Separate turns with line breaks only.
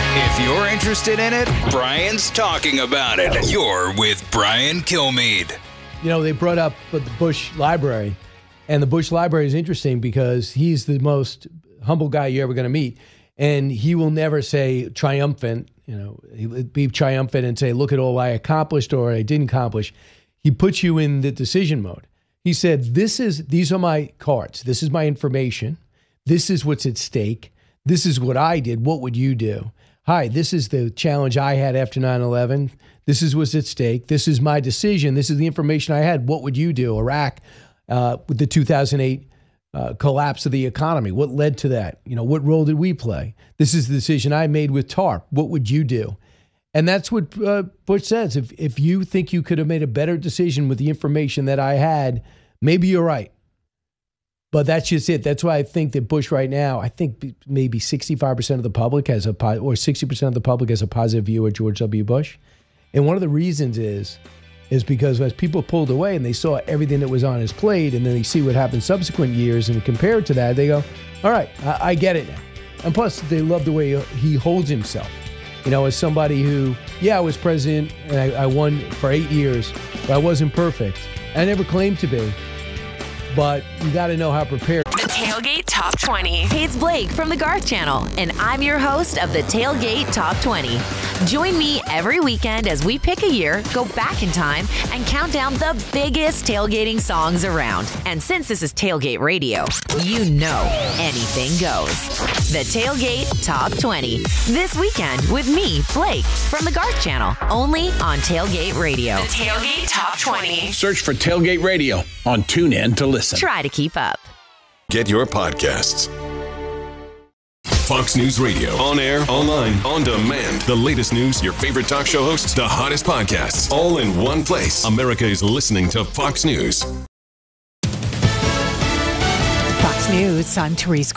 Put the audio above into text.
If you're interested in it, Brian's talking about it. You're with Brian Kilmeade.
You know, they brought up the Bush Library, and the Bush Library is interesting because he's the most humble guy you're ever going to meet, and he will never say triumphant. You know, he'll be triumphant and say, look at all I accomplished or I didn't accomplish. He puts you in the decision mode. He said, these are my cards. This is my information. This is what's at stake. This is what I did. What would you do? Hi, this is the challenge I had after 9/11. This is what's at stake. This is my decision. This is the information I had. What would you do? Iraq, with the 2008 collapse of the economy. What led to that? You know, what role did we play? This is the decision I made with TARP. What would you do? And that's what Bush says. If you think you could have made a better decision with the information that I had, maybe you're right. But that's just it. That's why I think that Bush right now, I think maybe 65% of the public has or 60% of the public has a positive view of George W. Bush. And one of the reasons is because as people pulled away and they saw everything that was on his plate, and then they see what happened subsequent years and compared to that, they go, all right, I get it now. And plus, they love the way he holds himself. You know, as somebody who, I was president and I won for 8 years, but I wasn't perfect. I never claimed to be. But you got to know how prepared.
The Tailgate Top 20. Hey, it's Blake from the Garth Channel, and I'm your host of the Tailgate Top 20. Join me every weekend as we pick a year, go back in time, and count down the biggest tailgating songs around. And since this is Tailgate Radio, you know anything goes. The Tailgate Top 20. This weekend with me, Blake, from the Garth Channel, only on Tailgate Radio. The Tailgate Top 20.
Search for Tailgate Radio on TuneIn to listen.
Try to keep up.
Get your podcasts. Fox News Radio. On air, online, on demand. The latest news, your favorite talk show hosts, the hottest podcasts, all in one place. America is listening to Fox News.
Fox News, I'm Therese